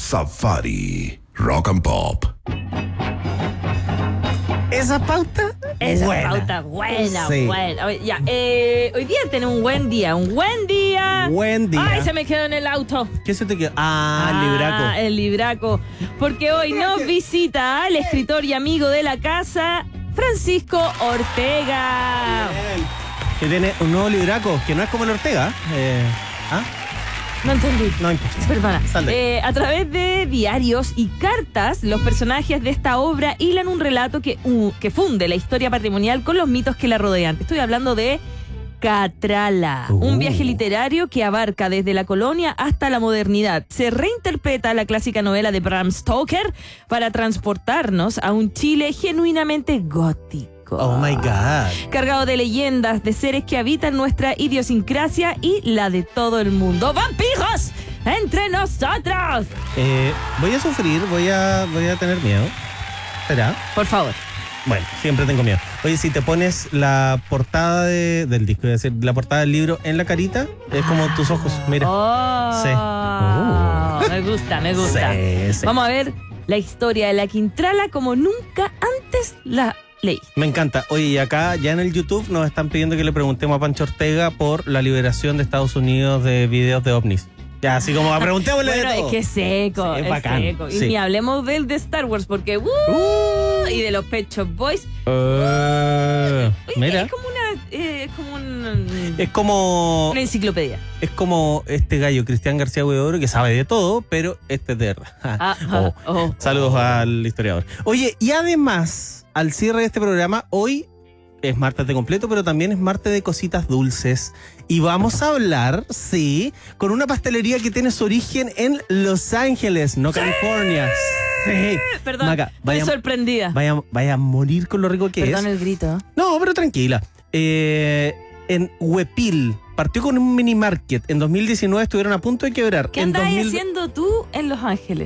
Safari Rock and Pop. ¿Esa pauta? Esa buena. pauta buena, Sí. buena. Oye, ya, hoy día tenemos un buen día, Buen día. Ay, se me quedó en el auto. ¿Qué se te quedó? El libraco. El libraco. Porque hoy nos visita el escritor y amigo de la casa, Francisco Ortega. Que tiene un nuevo libraco, que no es como el Ortega. No entendí. No importa. Perdona. Sal de A través de diarios y cartas, los personajes de esta obra hilan un relato que funde la historia patrimonial con los mitos que la rodean. Estoy hablando de Catrala, un viaje literario que abarca desde la colonia hasta la modernidad. Se reinterpreta la clásica novela de Bram Stoker para transportarnos a un Chile genuinamente gótico. Oh my God. Cargado de leyendas, de seres que habitan nuestra idiosincrasia y la de todo el mundo. ¡Vampiros! ¡Entre nosotros! Voy a sufrir, voy a tener miedo. ¿Será? Por favor. Bueno, siempre tengo miedo. Oye, si te pones la portada del disco, es decir, la portada del libro en la carita, es como tus ojos, mira. Oh, me gusta. Sí. Vamos a ver la historia de la Quintrala como nunca antes la leí. Me encanta. Oye, y acá ya en el YouTube nos están pidiendo que le preguntemos a Pancho Ortega por la liberación de Estados Unidos de videos de ovnis. Ya, así como preguntémosle Bueno, de todo. es que es seco, Sí, es es bacán, seco. Y sí. ni hablemos del de Star Wars, porque y de los Pet Shop Boys. Oye, Mira, es es como una enciclopedia. es como este gallo, Cristian García Huidobro, que sabe de todo, pero este es de verdad. Saludos al historiador. Oye, y además, al cierre de este programa, hoy es martes de completo, pero también es martes de cositas dulces. Y vamos a hablar, sí, con una pastelería que tiene su origen en Los Ángeles, no California. Sí. Perdón, Maca, estoy sorprendida. vaya a morir con lo rico que Perdón es. el grito. No, pero tranquila. En Huepil partió con un mini market. En 2019 estuvieron a punto de quebrar. ¿Qué En andabas 2000 haciendo tú en Los Ángeles?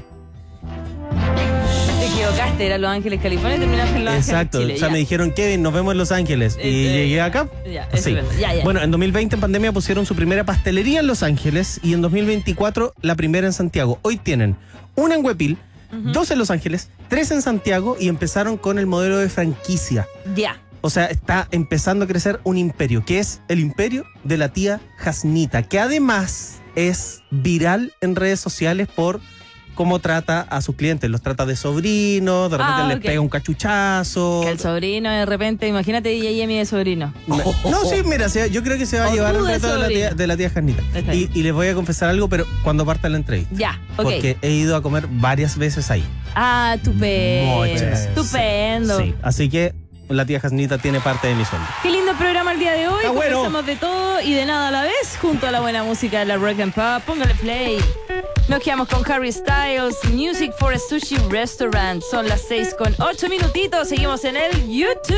Te equivocaste, era Los Ángeles, California, y terminaste en Los Exacto, Ángeles, Chile. o sea, Ya. me dijeron, Kevin, nos vemos en Los Ángeles. Y llegué acá. Ya, eso Sí. es verdad. Ya. Bueno, en 2020 en pandemia pusieron su primera pastelería en Los Ángeles y en 2024 la primera en Santiago. Hoy tienen una en Huepil, dos en Los Ángeles, 3 en Santiago y empezaron con el modelo de franquicia. Ya. O sea, está empezando a crecer un imperio, que es el imperio de la tía Jasnita, que además es viral en redes sociales por cómo trata a sus clientes. Los trata de sobrinos, de repente les pega un cachuchazo. Que el sobrino de repente, imagínate DJ Emi de sobrino. No, sí, mira, yo creo que se va a O llevar tú el de reto sobrino. de la tía Jasnita. Está bien. Y les voy a confesar algo, pero cuando parta la entrevista. Ya, ok. Porque he ido a comer varias veces ahí. Estupendo. Muchas. Estupendo. Sí, así que la tía Jasnita tiene parte de mi sueldo. Qué lindo programa el día de hoy. Está bueno. Conversamos de todo y de nada a la vez, junto a la buena música de la Rock and Pop. Póngale play. Nos quedamos con Harry Styles, Music for a Sushi Restaurant. Son las 6:08. Seguimos en el YouTube.